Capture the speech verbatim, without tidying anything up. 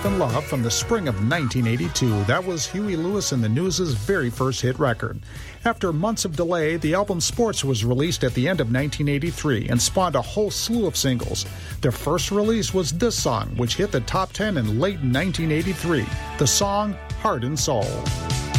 in Love from the spring of nineteen eighty-two. That was Huey Lewis and the News' very first hit record. After months of delay, the album Sports was released at the end of nineteen eighty-three and spawned a whole slew of singles. Their first release was this song, which hit the top ten in late nineteen eighty-three, the song Heart and Soul.